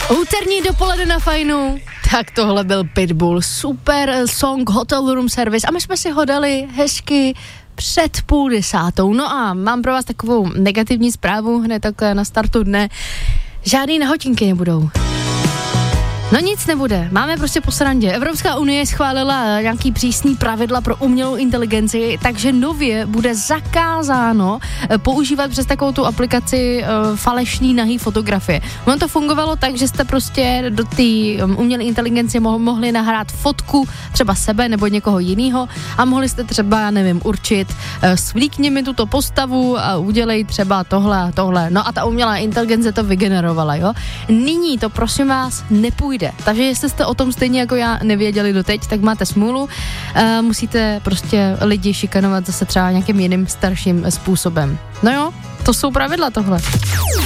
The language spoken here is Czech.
Úterní dopoledne na Fajnu. Tak tohle byl Pitbull. Super song Hotel Room Service. A my jsme si ho dali hezky před 9:30. No a mám pro vás takovou negativní zprávu hned takhle na startu dne. Žádný nahotinky nebudou. No nic nebude, máme prostě po srandě. Evropská unie schválila nějaký přísný pravidla pro umělou inteligenci, takže nově bude zakázáno používat přes takovou tu aplikaci falešný nahý fotografie. Ono to fungovalo tak, že jste prostě do té umělé inteligence mohli nahrát fotku třeba sebe nebo někoho jiného a mohli jste třeba, nevím, určit svlíkni mi tuto postavu a udělej třeba tohle a tohle. No a ta umělá inteligence to vygenerovala, jo. Nyní to prosím vás nepůjde. Takže jestli jste o tom stejně jako já nevěděli doteď, tak máte smůlu. Musíte prostě lidi šikanovat zase třeba nějakým jiným starším způsobem. No jo, to jsou pravidla tohle.